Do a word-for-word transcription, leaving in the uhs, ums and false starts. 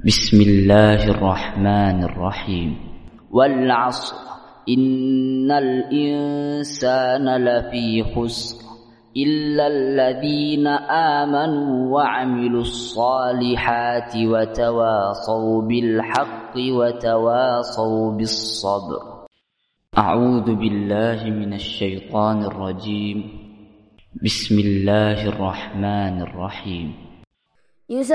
بسم الله الرحمن الرحيم والعصر إن الإنسان لفي خسر إلا الذين آمنوا وعملوا الصالحات وتواصوا بالحق وتواصوا بالصبر. أعوذ بالله من الشيطان الرجيم. بسم الله الرحمن الرحيم.